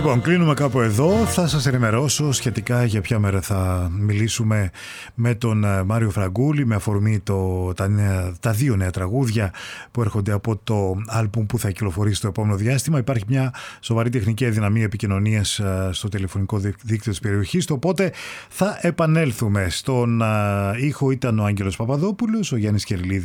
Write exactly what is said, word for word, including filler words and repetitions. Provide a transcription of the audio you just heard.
Λοιπόν, κλείνουμε κάπου εδώ. Θα σας ενημερώσω σχετικά για ποια μέρα θα μιλήσουμε με τον Μάριο Φραγκούλη με αφορμή το, τα, νέα, τα δύο νέα τραγούδια που έρχονται από το άλμπουμ που θα κυκλοφορήσει στο επόμενο διάστημα. Υπάρχει μια σοβαρή τεχνική αδυναμία επικοινωνίας στο τηλεφωνικό δίκτυο της περιοχής, οπότε θα επανέλθουμε. Στον ήχο ήταν ο Άγγελος Παπαδόπουλος, ο Γιάννης Κερλίδης